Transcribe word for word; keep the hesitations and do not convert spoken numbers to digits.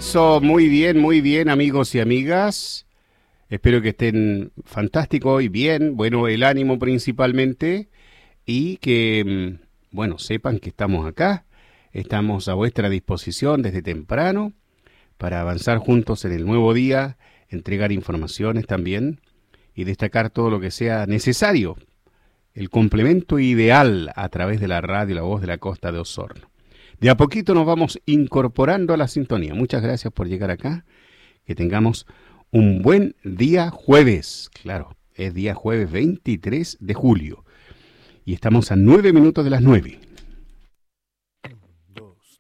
Eso, muy bien, muy bien, amigos y amigas. Espero que estén fantásticos y bien, bueno, el ánimo principalmente, y que, mm, bueno, sepan que estamos acá, estamos a vuestra disposición desde temprano para avanzar juntos en el nuevo día, entregar informaciones también y destacar todo lo que sea necesario, el complemento ideal a través de la radio La Voz de la Costa de Osorno. De a poquito nos vamos incorporando a la sintonía. Muchas gracias por llegar acá. Que tengamos un buen día jueves. Claro, es día jueves veintitrés de julio. Y estamos a nueve minutos de las nueve.